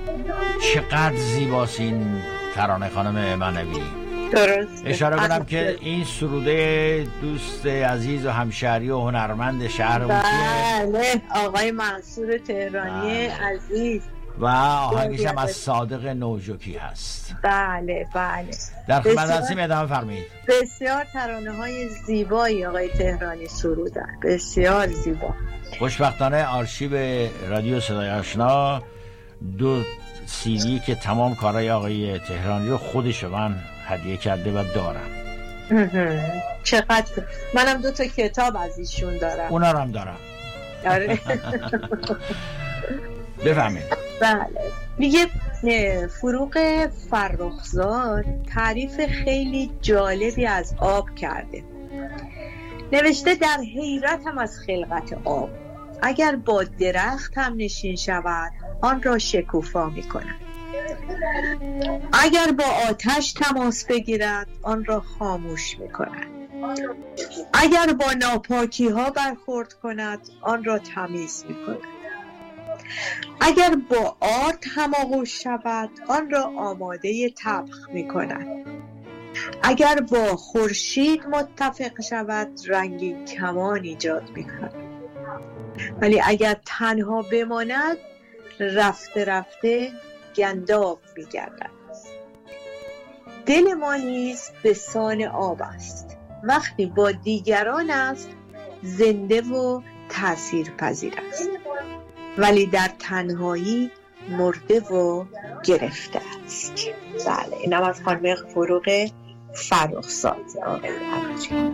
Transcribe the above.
چقدر زیباست این ترانه خانم معنوی. درست. اشاره کنم که این سروده دوست عزیز و همشهری و هنرمند شهرمون بله، آقای منصور تهرانی عزیز و آهنگش هم از صادق نوجوکی هست. بله بله. در خدمت هستیم، ادامه فرمایید. بسیار ترانه های زیبایی آقای تهرانی سرودن، بسیار زیبا. خوشبختانه آرشیو رادیو صدای آشنا 2 CD که تمام کارهای آقای تهرانی رو خودش من هدیه کرده و دارم. چقدر منم 2 تا کتاب از ایشون دارم. اونا رو هم دارم. آره. بفهمید. بله. میگه فروغ فرخزاد تعریف خیلی جالبی از آب کرده. نوشته در حیرتم از خلقت آب، اگر با درخت هم نشین شود آن را شکوفا می کند، اگر با آتش تماس بگیرد آن را خاموش می کند، اگر با ناپاکی ها برخورد کند آن را تمیز می کند، اگر با آرد هماغوش شود آن را آماده طبخ می کند، اگر با خورشید متفق شود رنگین کمان ایجاد می کند، ولی اگر تنها بماند رفته رفته گنداب می گردد. دل ما نیز به سان آب است، وقتی با دیگران است زنده و تأثیر پذیر است، ولی در تنهایی مرده و گرفته است. بله، اینم از خانم فروغ فرخزاد.